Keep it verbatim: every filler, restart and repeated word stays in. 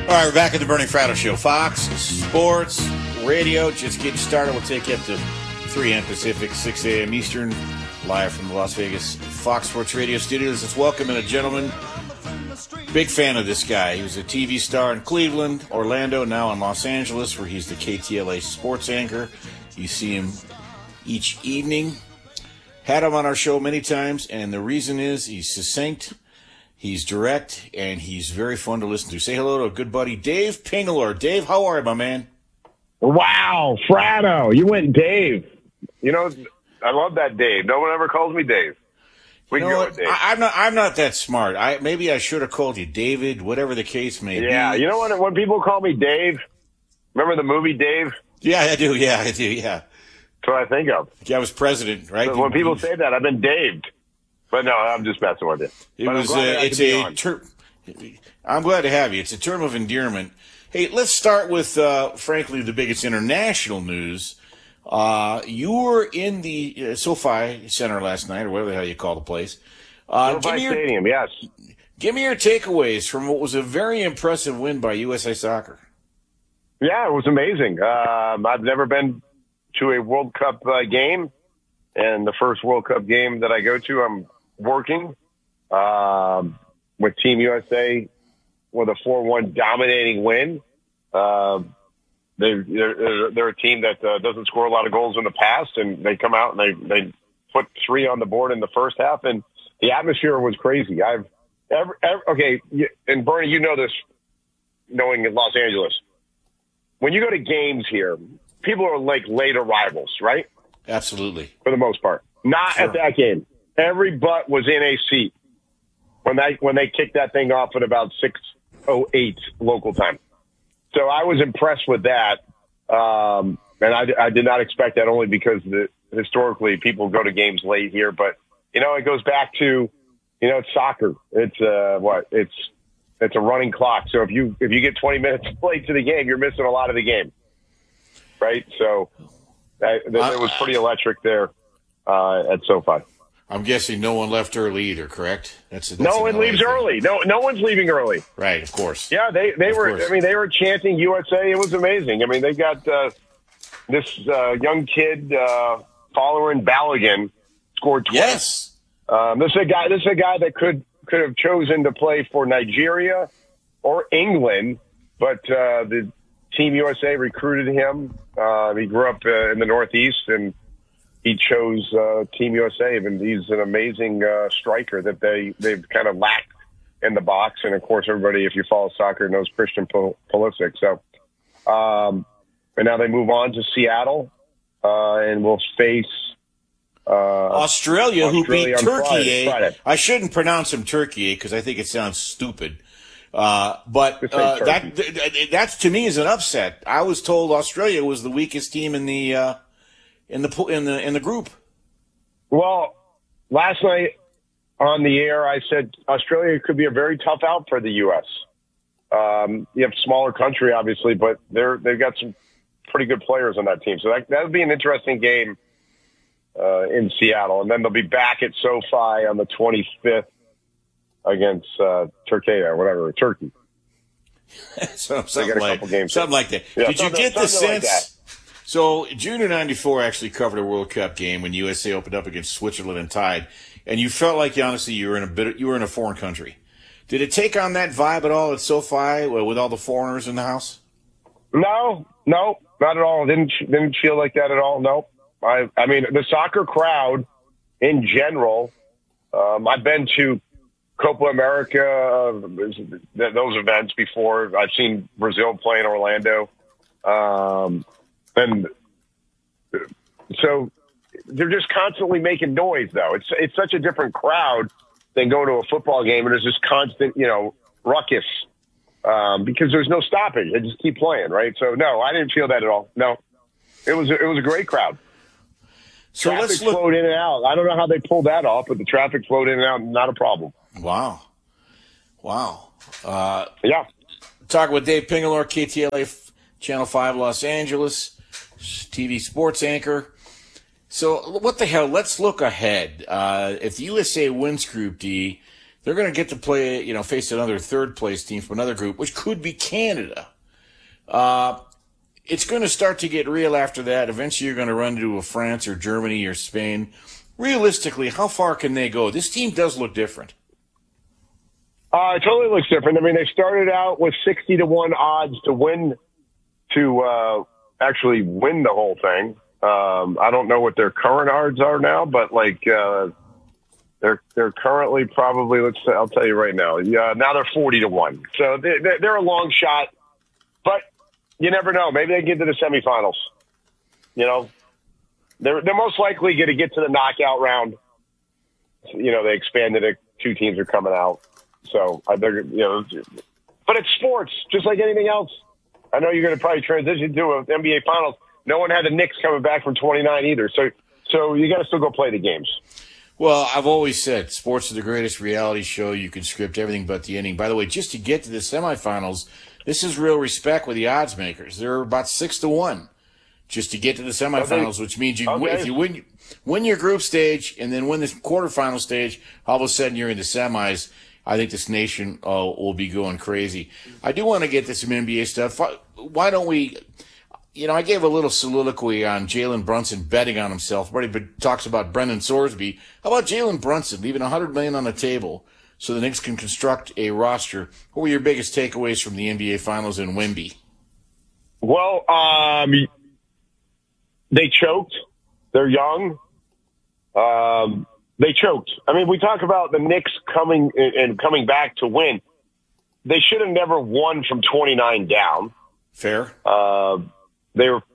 All right, we're back at the Bernie Fratto Show. Fox Sports Radio, just getting started. We'll take you up to three a.m. Pacific, six a.m. Eastern, live from the Las Vegas Fox Sports Radio studios. Let's welcome in a gentleman. Big fan of this guy. He was a T V star in Cleveland, Orlando, now in Los Angeles, where he's the K T L A sports anchor. You see him each evening. Had him on our show many times, and the reason is he's succinct, he's direct, and he's very fun to listen to. Say hello to a good buddy, Dave Pingelor. Dave, how are you, my man? Wow, Fratto, you went Dave. You know, I love that Dave. No one ever calls me Dave. We you can know go what? with Dave. I, I'm not. I'm not that smart. I maybe I should have called you David, whatever the case may yeah, be. Yeah, you know what? When people call me Dave, remember the movie Dave? Yeah, I do. Yeah, I do. Yeah, that's what I think of. Yeah, I was president, right? So when people say that, I've been Daved. But no, I'm just messing with it. It but was. Uh, it's a. Ter- I'm glad to have you. It's a term of endearment. Hey, let's start with, uh, frankly, the biggest international news. Uh, you were in the uh, SoFi Center last night, or whatever the hell you call the place. Uh, SoFi your, Stadium, yes. Give me your takeaways from what was a very impressive win by U S A Soccer. Yeah, it was amazing. Um, I've never been to a World Cup uh, game, and the first World Cup game that I go to, I'm working um, with Team U S A with a four one dominating win. Um, they, they're, they're a team that uh, doesn't score a lot of goals in the past, and they come out and they, they put three on the board in the first half, and the atmosphere was crazy. I've ever, ever okay, and Bernie, you know this, knowing in Los Angeles. When you go to games here, people are like late arrivals, right? Absolutely. For the most part. Not sure. At that game. Every butt was in a seat when they, when they kicked that thing off at about six oh eight local time. So I was impressed with that. Um, and I, I did not expect that only because the, historically people go to games late here. But, you know, it goes back to, you know, it's soccer. It's uh, what? It's it's a running clock. So if you if you get twenty minutes late to the game, you're missing a lot of the game. Right? So that, that, it was pretty electric there uh, at SoFi. I'm guessing no one left early either, correct? That's, that's no one leaves thing. early. No, no one's leaving early. Right, of course. Yeah, they they of were. Course. I mean, they were chanting U S A. It was amazing. I mean, they got uh, this uh, young kid, uh, follower in Balogun, scored twice. Yes. Um, this is a guy. This is a guy that could could have chosen to play for Nigeria or England, but uh, the Team U S A recruited him. Uh, he grew up uh, in the Northeast and. He chose uh, Team U S A, and he's an amazing uh, striker that they, they've kind of lacked in the box. And, of course, everybody, if you follow soccer, knows Christian Pulisic. So, um, and now they move on to Seattle uh, and will face uh, Australia, Australia, who beat Turkey. Friday, Friday. I shouldn't pronounce them Turkey because I think it sounds stupid. Uh, but uh, that that's to me is an upset. I was told Australia was the weakest team in the uh, – In the in the in the group. Well, last night on the air, I said Australia could be a very tough out for the U S. Um, you have a smaller country, obviously, but they're they've got some pretty good players on that team. So that that would be an interesting game uh, in Seattle, and then they'll be back at SoFi on the twenty-fifth against uh, Turkey or whatever, Turkey. so, something like something like that. Yeah, Did you get the sense? Like So, June of ninety-four actually covered a World Cup game when U S A opened up against Switzerland and tied, and you felt like, honestly, you were in a bit, you were in a foreign country. Did it take on that vibe at all at SoFi with all the foreigners in the house? No, no, not at all. Didn't didn't feel like that at all. No, I I mean the soccer crowd in general. Um, I've been to Copa America, uh, those events before. I've seen Brazil play in Orlando. Um, And so they're just constantly making noise, though. It's it's such a different crowd than going to a football game, and there's this constant, you know, ruckus um, because there's no stopping. They just keep playing, right? So no, I didn't feel that at all. No, it was a, it was a great crowd. So traffic let's look. flowed in and out. I don't know how they pulled that off, but the traffic flowed in and out, not a problem. Wow, wow. Uh, yeah. Talking with Dave Pingelor, K T L A Channel Five, Los Angeles. T V sports anchor. So what the hell? Let's look ahead. Uh, if the U S A wins Group D, they're going to get to play, you know, face another third place team from another group, which could be Canada. Uh, it's going to start to get real after that. Eventually you're going to run into a France or Germany or Spain. Realistically, how far can they go? This team does look different. Uh, it totally looks different. I mean, they started out with sixty to one odds to win, to uh, actually win the whole thing. Um, I don't know what their current odds are now, but like, uh, They're they're currently probably, let's say, I'll tell you right now. Yeah, now they're forty to one. So they, they're a long shot, but you never know. Maybe they get to the semifinals. You know, they're they're most likely going to get to the knockout round. You know, they expanded it. Two teams are coming out. So I they're you know, but it's sports, just like anything else. I know you're going to probably transition to an N B A Finals. No one had the Knicks coming back from twenty-nine either. So so you got to still go play the games. Well, I've always said sports is the greatest reality show. You can script everything but the ending. By the way, just to get to the semifinals, this is real respect with the odds makers. They're about six to one just to get to the semifinals, okay. which means you okay. if you win win your group stage and then win the quarterfinal stage, all of a sudden you're in the semis. I think this nation uh, will be going crazy. I do want to get to some N B A stuff. Why don't we? You know, I gave a little soliloquy on Jalen Brunson betting on himself. Everybody talks about Brendan Sorsby. How about Jalen Brunson leaving one hundred million dollars on the table so the Knicks can construct a roster? What were your biggest takeaways from the N B A Finals in Wemby? Well, um, they choked. They're young. Um, they choked. I mean, we talk about the Knicks coming and coming back to win. They should have never won from twenty-nine down. Fair. Uh, They were